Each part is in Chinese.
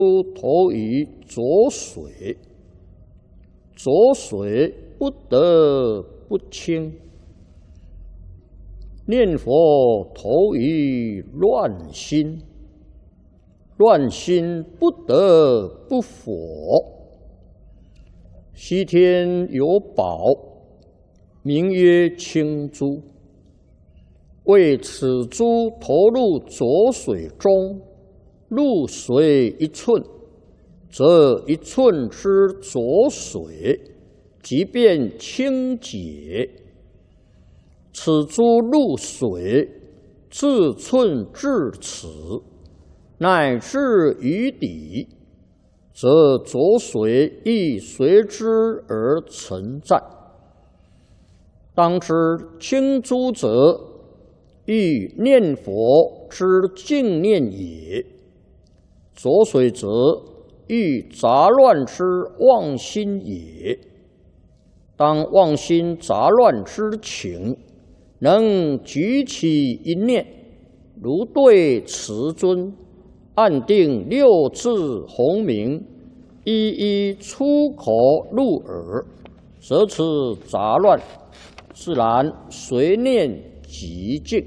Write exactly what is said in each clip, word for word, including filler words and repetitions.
投于浊水，浊水不得不清。念佛投于乱心，乱心不得不佛。西天有宝，名曰青珠，为此珠投入浊水中，入水一寸，则一寸之浊水即便清洁。此珠入水，自寸至此，乃至于底，则浊水亦随之而存在。当知清珠者，欲念佛之净念也；浊水者，欲杂乱之妄心也。当妄心杂乱之情，能举起一念，如对慈尊，按定六字洪名，一一出口入耳，则此杂乱自然随念即净。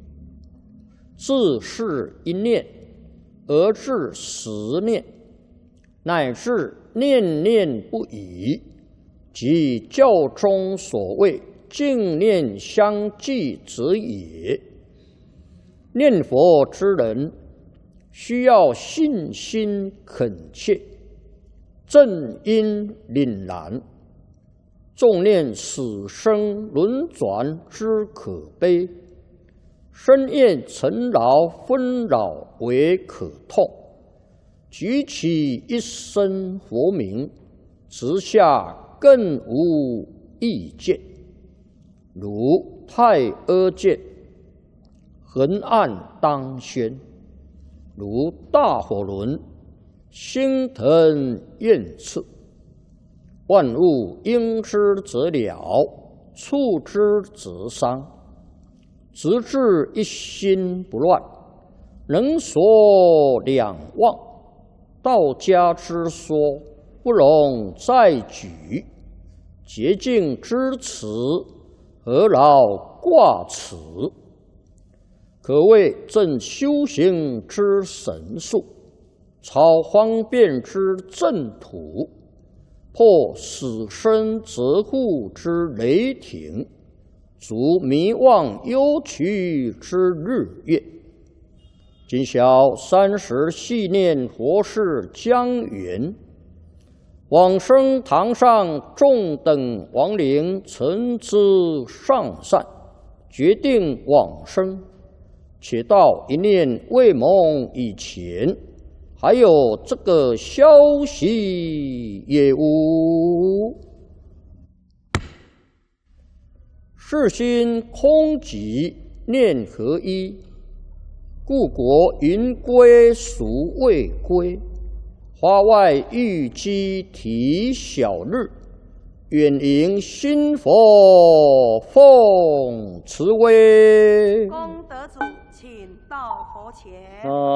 自是一念而至十念，乃至念念不已，即教中所谓净念相继者也。念佛之人，需要信心恳切，正因凛然，重念死生轮转之可悲，深厌尘劳纷扰为可痛，举起一声佛名，直下更无意见。如太阿剑，横按当宣；如大火轮，星腾焰炽。万物应之则了，触之则伤。直至一心不乱，能所两忘。道家之说，不容再举。洁净之词，何劳挂齿？可谓正修行之神术，超方便之正途，破死生责护之雷霆，足迷妄忧屈之日月。今晓三十系念佛事将圆，往生堂上众等亡灵曾知上善，决定往生。且到一念未蒙以前，还有这个消息也无。世心空寂，念合一，故国云归孰未归？花外玉鸡啼晓日，远迎新佛奉慈威。 功德主，请到佛前。 啊